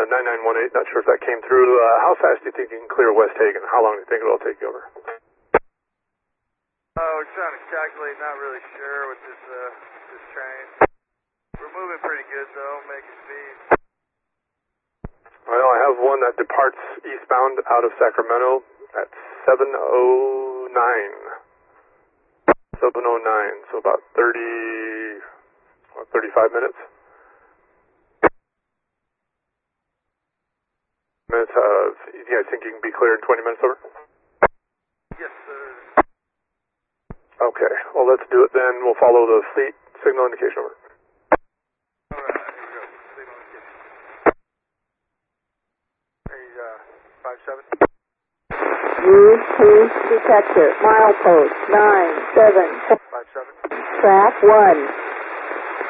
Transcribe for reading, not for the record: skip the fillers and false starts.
9918, not sure if that came through. How fast do you think you can clear West Hagen? How long do you think it'll take you over? We're trying to calculate, not really sure with this train. We're moving pretty good though, making speed. Well, I have one that departs eastbound out of Sacramento at 7:09. 7:09, so about 35 minutes. You guys think you can be cleared in 20 minutes over? Yes, sir. Okay, well let's do it then. We'll follow the fleet signal indication over. Alright, here you go. Signal indication. Hey, 57. Use cruise detector. Milepost 97. 57. Track 1.